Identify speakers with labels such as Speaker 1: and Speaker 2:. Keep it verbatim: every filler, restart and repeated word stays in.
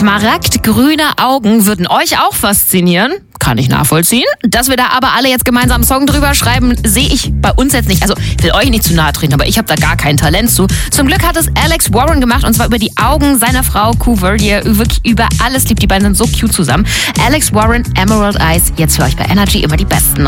Speaker 1: Smaragdgrüne Augen würden euch auch faszinieren. Kann ich nachvollziehen. Dass wir da aber alle jetzt gemeinsam einen Song drüber schreiben, sehe ich bei uns jetzt nicht. Also, ich will euch nicht zu nahe treten, aber ich habe da gar kein Talent zu. Zum Glück hat es Alex Warren gemacht, und zwar über die Augen seiner Frau Coover, die er wirklich über alles liebt. Die beiden sind so cute zusammen. Alex Warren, Emerald Eyes, jetzt für euch bei Energy immer die besten.